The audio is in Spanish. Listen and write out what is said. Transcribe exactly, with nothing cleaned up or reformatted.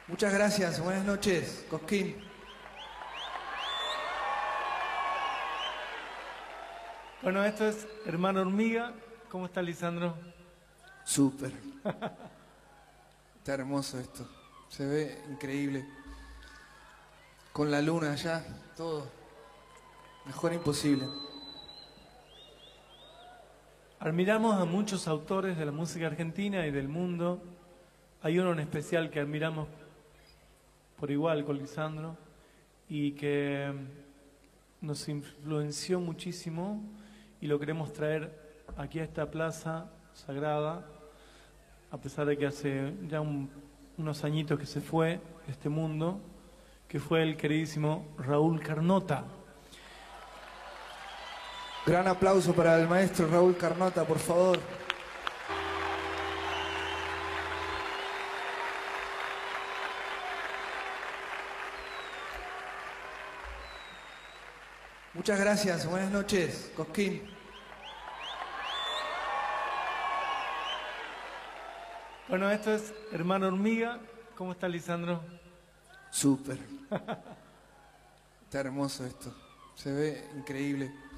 Muchas gracias, buenas noches, Cosquín. Bueno, esto es Hermano Hormiga. ¿Cómo está, Lisandro? Súper. Está hermoso esto. Se ve increíble. Con la luna allá, todo. Mejor imposible. Admiramos a muchos autores de la música argentina y del mundo. Hay uno en especial que admiramos por igual con Lisandro y que nos influenció muchísimo y lo queremos traer aquí a esta plaza sagrada, a pesar de que hace ya un, unos añitos que se fue de este mundo, que fue el queridísimo Raúl Carnota. Gran aplauso para el maestro Raúl Carnota, por favor. Muchas gracias, buenas noches, Cosquín. Bueno, esto es Hermano Hormiga. ¿Cómo está, Lisandro? Súper. Está hermoso esto. Se ve increíble.